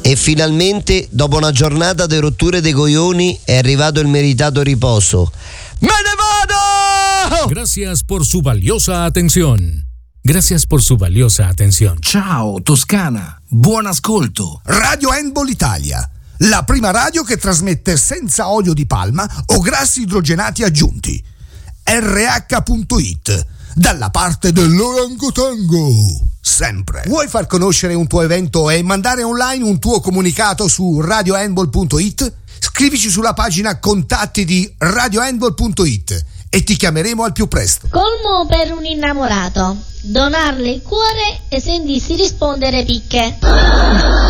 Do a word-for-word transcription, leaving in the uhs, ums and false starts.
E finalmente, dopo una giornata di rotture dei coglioni, è arrivato il meritato riposo. ¡Me ne vado! Gracias por su valiosa atención. Gracias por su valiosa atención. Ciao Toscana, buon ascolto. Radio Handball Italia, la prima radio che trasmette senza olio di palma o grassi idrogenati aggiunti. erre acca punto it, dalla parte dell'orangotango, sempre. Vuoi far conoscere un tuo evento e mandare online un tuo comunicato su radio handball punto it? Scrivici sulla pagina contatti di radio handball punto it e ti chiameremo al più presto. Colmo per un innamorato: donarle il cuore e sentirsi rispondere picche.